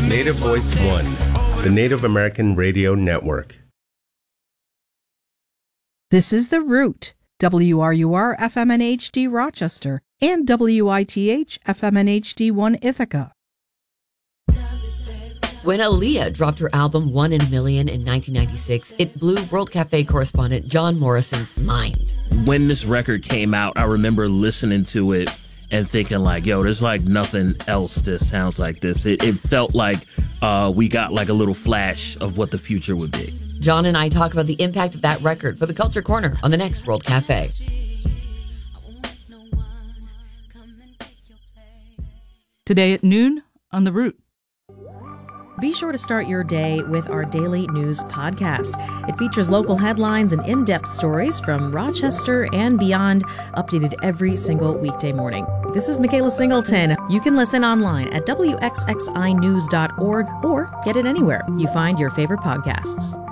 Native Voice One, the Native American Radio Network. This is The Root, WRUR FM and HD Rochester, and WITH FM and HD1 Ithaca. When Aaliyah dropped her album One in a Million in 1996, it blew World Cafe correspondent John Morrison's mind. When this record came out, I remember listening to it and thinking like, yo, there's like nothing else that sounds like this. It felt like we got like a little flash of what the future would be. John and I talk about the impact of that record for the Culture Corner on the next World Cafe. Today at noon on The Root. Be sure to start your day with our daily news podcast. It features local headlines and in-depth stories from Rochester and beyond, updated every single weekday morning. This is Michaela Singleton. You can listen online at wxxinews.org or get it anywhere you find your favorite podcasts.